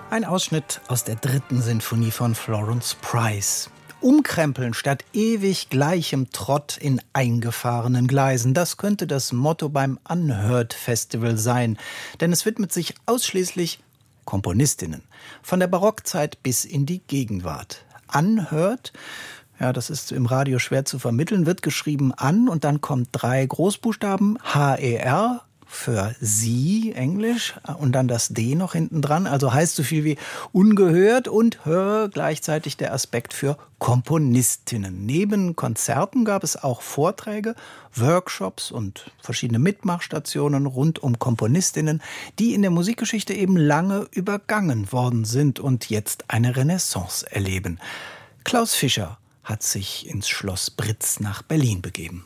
Ein Ausschnitt aus der 3. Sinfonie von Florence Price. Umkrempeln statt ewig gleichem Trott in eingefahrenen Gleisen. Das könnte das Motto beim Unheard Festival sein. Denn es widmet sich ausschließlich Komponistinnen. Von der Barockzeit bis in die Gegenwart. Unheard, ja, das ist im Radio schwer zu vermitteln, wird geschrieben an und dann kommt 3 Großbuchstaben, H-E-R, für sie, Englisch, und dann das D noch hinten dran. Also heißt so viel wie ungehört und hör gleichzeitig der Aspekt für Komponistinnen. Neben Konzerten gab es auch Vorträge, Workshops und verschiedene Mitmachstationen rund um Komponistinnen, die in der Musikgeschichte eben lange übergangen worden sind und jetzt eine Renaissance erleben. Klaus Fischer hat sich ins Schloss Britz nach Berlin begeben.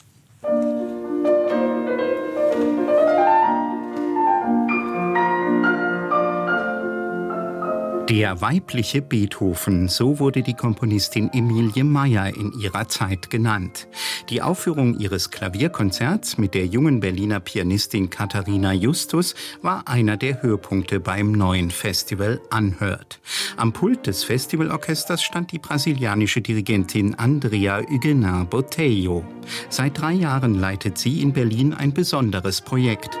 Der weibliche Beethoven, so wurde die Komponistin Emilie Meyer in ihrer Zeit genannt. Die Aufführung ihres Klavierkonzerts mit der jungen Berliner Pianistin Katharina Justus war einer der Höhepunkte beim neuen Festival Unheard. Am Pult des Festivalorchesters stand die brasilianische Dirigentin Andrea Huguenin Botelho. Seit 3 Jahren leitet sie in Berlin ein besonderes Projekt.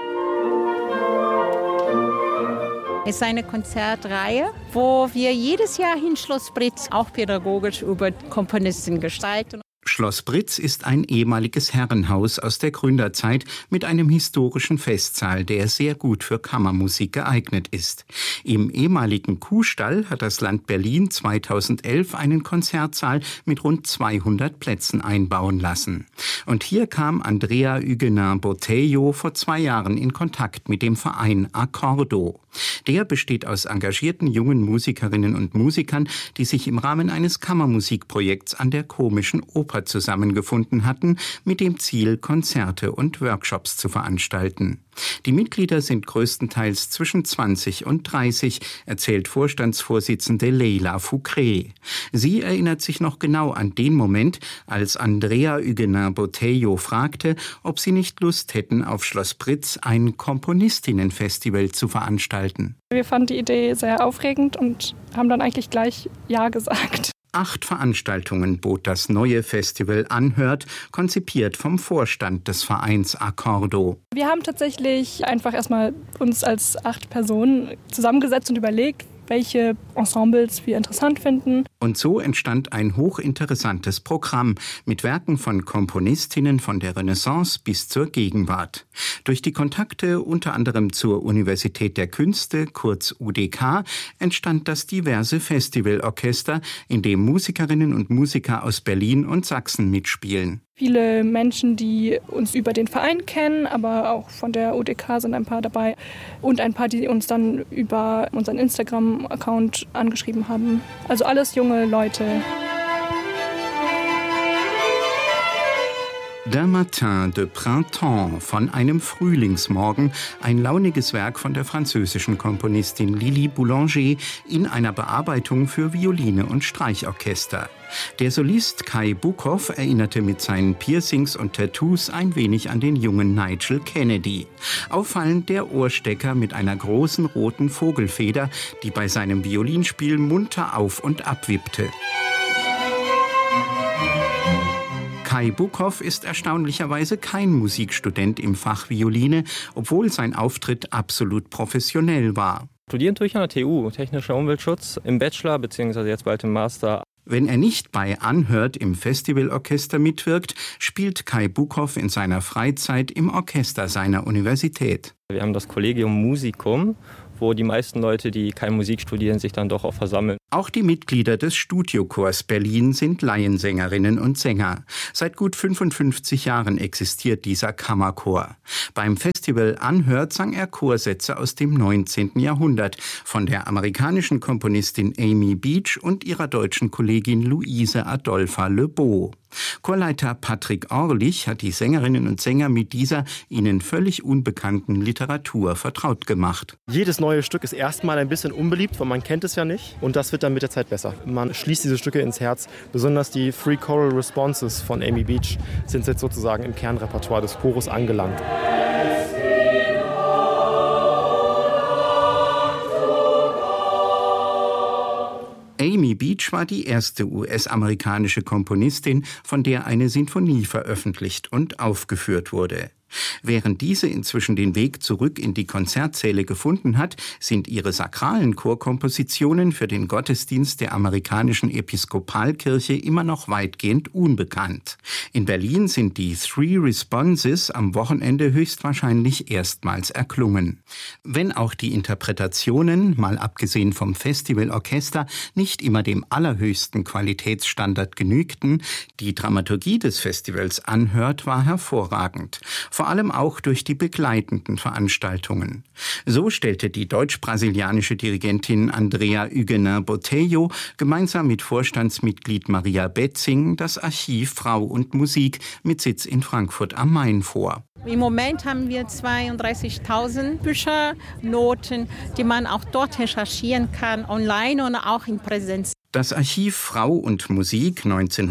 Es ist eine Konzertreihe, wo wir jedes Jahr in Schloss Britz auch pädagogisch über Komponisten gestalten. Schloss Britz ist ein ehemaliges Herrenhaus aus der Gründerzeit mit einem historischen Festsaal, der sehr gut für Kammermusik geeignet ist. Im ehemaligen Kuhstall hat das Land Berlin 2011 einen Konzertsaal mit rund 200 Plätzen einbauen lassen. Und hier kam Andrea Huguenin Botelho vor 2 Jahren in Kontakt mit dem Verein Accordo. Der besteht aus engagierten jungen Musikerinnen und Musikern, die sich im Rahmen eines Kammermusikprojekts an der Komischen Oper zusammengefunden hatten, mit dem Ziel, Konzerte und Workshops zu veranstalten. Die Mitglieder sind größtenteils zwischen 20 und 30, erzählt Vorstandsvorsitzende Leila Foucret. Sie erinnert sich noch genau an den Moment, als Andrea Huguenin Botelho fragte, ob sie nicht Lust hätten, auf Schloss Britz ein Komponistinnenfestival zu veranstalten. Wir fanden die Idee sehr aufregend und haben dann eigentlich gleich Ja gesagt. 8 Veranstaltungen bot das neue Festival Unheard, konzipiert vom Vorstand des Vereins Accordo. Wir haben tatsächlich einfach erstmal uns als 8 Personen zusammengesetzt und überlegt, welche Ensembles wir interessant finden. Und so entstand ein hochinteressantes Programm mit Werken von Komponistinnen von der Renaissance bis zur Gegenwart. Durch die Kontakte unter anderem zur Universität der Künste, kurz UDK, entstand das diverse Festivalorchester, in dem Musikerinnen und Musiker aus Berlin und Sachsen mitspielen. Viele Menschen, die uns über den Verein kennen, aber auch von der UDK sind ein paar dabei. Und ein paar, die uns dann über unseren Instagram-Account angeschrieben haben. Also alles junge Leute. Der Matin de Printemps von einem Frühlingsmorgen, ein launiges Werk von der französischen Komponistin Lili Boulanger in einer Bearbeitung für Violine und Streichorchester. Der Solist Kai Bukow erinnerte mit seinen Piercings und Tattoos ein wenig an den jungen Nigel Kennedy. Auffallend der Ohrstecker mit einer großen roten Vogelfeder, die bei seinem Violinspiel munter auf und ab wippte. Kai Bukow ist erstaunlicherweise kein Musikstudent im Fach Violine, obwohl sein Auftritt absolut professionell war. Studieren tue ich an der TU, Technischer Umweltschutz, im Bachelor bzw. jetzt bald im Master. Wenn er nicht bei Unheard im Festivalorchester mitwirkt, spielt Kai Bukow in seiner Freizeit im Orchester seiner Universität. Wir haben das Collegium Musicum, wo die meisten Leute, die keine Musik studieren, sich dann doch auch versammeln. Auch die Mitglieder des Studiochors Berlin sind Laiensängerinnen und Sänger. Seit gut 55 Jahren existiert dieser Kammerchor. Beim Festival Unheard sang er Chorsätze aus dem 19. Jahrhundert von der amerikanischen Komponistin Amy Beach und ihrer deutschen Kollegin Luise Adolpha Le Beau. Chorleiter Patrick Orlich hat die Sängerinnen und Sänger mit dieser ihnen völlig unbekannten Literatur vertraut gemacht. Jedes neue Stück ist erstmal ein bisschen unbeliebt, weil man kennt es ja nicht. Und das wird dann mit der Zeit besser. Man schließt diese Stücke ins Herz. Besonders die Free Choral Responses von Amy Beach sind jetzt sozusagen im Kernrepertoire des Chores angelangt. Amy Beach war die erste US-amerikanische Komponistin, von der eine Sinfonie veröffentlicht und aufgeführt wurde. Während diese inzwischen den Weg zurück in die Konzertsäle gefunden hat, sind ihre sakralen Chorkompositionen für den Gottesdienst der amerikanischen Episkopalkirche immer noch weitgehend unbekannt. In Berlin sind die Three Responses am Wochenende höchstwahrscheinlich erstmals erklungen. Wenn auch die Interpretationen, mal abgesehen vom Festivalorchester, nicht immer dem allerhöchsten Qualitätsstandard genügten, die Dramaturgie des Festivals Unheard war hervorragend. Vor allem auch durch die begleitenden Veranstaltungen. So stellte die deutsch-brasilianische Dirigentin Andrea Huguenin-Botelho gemeinsam mit Vorstandsmitglied Maria Betzing das Archiv Frau und Musik mit Sitz in Frankfurt am Main vor. Im Moment haben wir 32.000 Bücher, Noten, die man auch dort recherchieren kann, online und auch in Präsenz. Das Archiv Frau und Musik,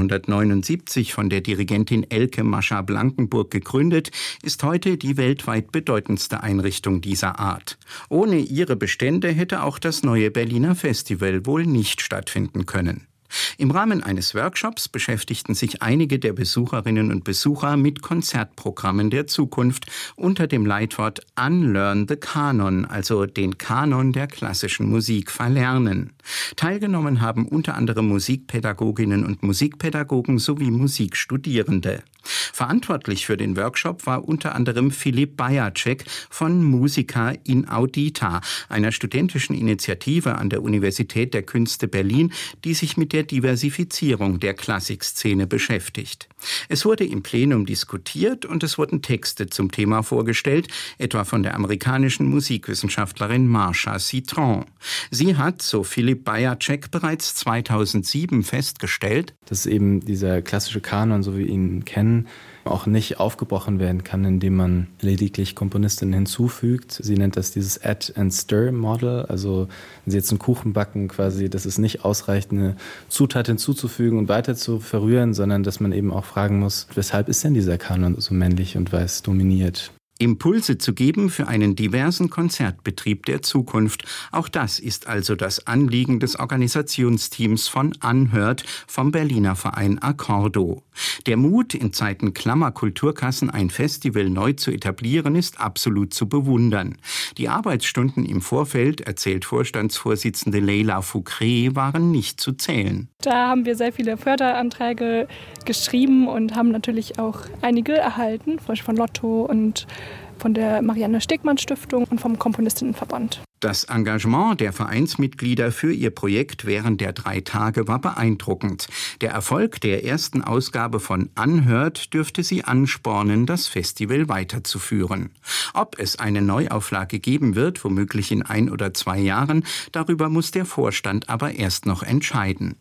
1979 von der Dirigentin Elke Mascha-Blankenburg gegründet, ist heute die weltweit bedeutendste Einrichtung dieser Art. Ohne ihre Bestände hätte auch das neue Berliner Festival wohl nicht stattfinden können. Im Rahmen eines Workshops beschäftigten sich einige der Besucherinnen und Besucher mit Konzertprogrammen der Zukunft unter dem Leitwort Unlearn the Canon, also den Kanon der klassischen Musik verlernen. Teilgenommen haben unter anderem Musikpädagoginnen und Musikpädagogen sowie Musikstudierende. Verantwortlich für den Workshop war unter anderem Philipp Bajacek von Musica Inaudita, einer studentischen Initiative an der Universität der Künste Berlin, die sich mit der Diversifizierung der Klassikszene beschäftigt. Es wurde im Plenum diskutiert und es wurden Texte zum Thema vorgestellt, etwa von der amerikanischen Musikwissenschaftlerin Marsha Citron. Sie hat, so Philipp Bajacek, bereits 2007 festgestellt, dass eben dieser klassische Kanon, so wie wir ihn kennen, auch nicht aufgebrochen werden kann, indem man lediglich Komponistinnen hinzufügt. Sie nennt das dieses Add-and-Stir-Model. Also wenn Sie jetzt einen Kuchen backen, quasi, dass es nicht ausreicht, eine Zutat hinzuzufügen und weiter zu verrühren, sondern dass man eben auch fragen muss, weshalb ist denn dieser Kanon so männlich und weiß dominiert? Impulse zu geben für einen diversen Konzertbetrieb der Zukunft. Auch das ist also das Anliegen des Organisationsteams von Unheard vom Berliner Verein Accordo. Der Mut, in Zeiten klammer Kulturkassen ein Festival neu zu etablieren, ist absolut zu bewundern. Die Arbeitsstunden im Vorfeld, erzählt Vorstandsvorsitzende Leila Foucré, waren nicht zu zählen. Da haben wir sehr viele Förderanträge geschrieben und haben natürlich auch einige erhalten, zum Beispiel von Lotto und von der Marianne Stegmann Stiftung und vom Komponistinnenverband. Das Engagement der Vereinsmitglieder für ihr Projekt während der 3 Tage war beeindruckend. Der Erfolg der ersten Ausgabe von Unheard dürfte sie anspornen, das Festival weiterzuführen. Ob es eine Neuauflage geben wird, womöglich in 1 oder 2 Jahren, darüber muss der Vorstand aber erst noch entscheiden.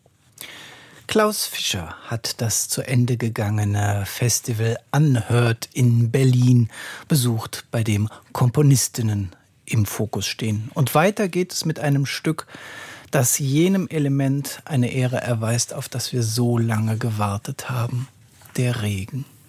Klaus Fischer hat das zu Ende gegangene Festival Unheard in Berlin besucht, bei dem Komponistinnen im Fokus stehen. Und weiter geht es mit einem Stück, das jenem Element eine Ehre erweist, auf das wir so lange gewartet haben: der Regen.